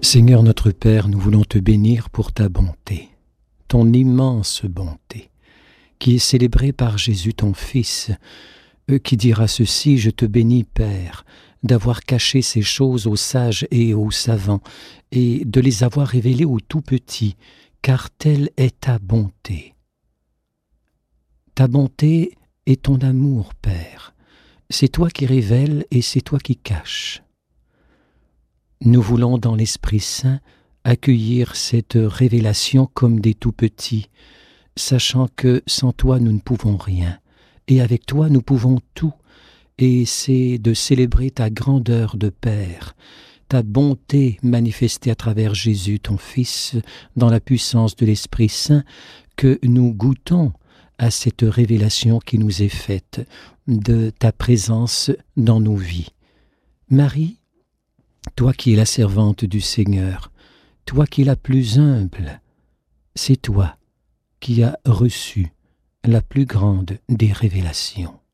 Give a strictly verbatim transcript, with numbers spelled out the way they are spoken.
Seigneur notre Père, nous voulons te bénir pour ta bonté, ton immense bonté, qui est célébrée par Jésus ton Fils, qui dira ceci: « Je te bénis, Père, d'avoir caché ces choses aux sages et aux savants, et de les avoir révélées aux tout-petits, car telle est ta bonté. » Ta bonté est ton amour, Père. C'est toi qui révèles et c'est toi qui caches. Nous voulons, dans l'Esprit Saint, accueillir cette révélation comme des tout-petits, sachant que sans toi nous ne pouvons rien, et avec toi nous pouvons tout, et c'est de célébrer ta grandeur de Père, ta bonté manifestée à travers Jésus, ton Fils, dans la puissance de l'Esprit Saint, que nous goûtons à cette révélation qui nous est faite de ta présence dans nos vies. Marie, toi qui es la servante du Seigneur, toi qui es la plus humble, c'est toi qui as reçu la plus grande des révélations.